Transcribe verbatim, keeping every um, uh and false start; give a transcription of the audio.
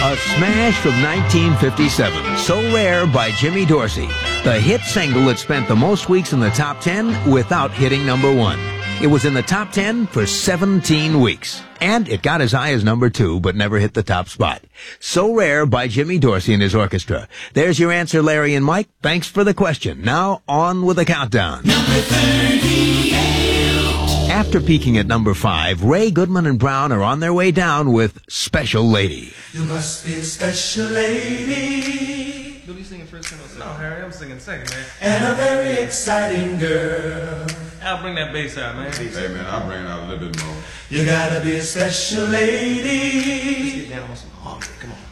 A smash from nineteen fifty-seven, So Rare by Jimmy Dorsey. The hit single that spent the most weeks in the top ten without hitting number one. It was in the top ten for seventeen weeks. And it got as high as number two, but never hit the top spot. So Rare by Jimmy Dorsey and his orchestra. There's your answer, Larry and Mike. Thanks for the question. Now, on with the countdown. Number thirty-eight. After peaking at number five, Ray Goodman and Brown are on their way down with Special Lady. You must be a special lady. You'll be singing first and No, Harry, I'm singing second, man. And a very exciting girl. I'll bring that bass out, man. Hey, man, I'll bring it out a little bit more. You gotta be a special lady. Get down on some harmony. Come on.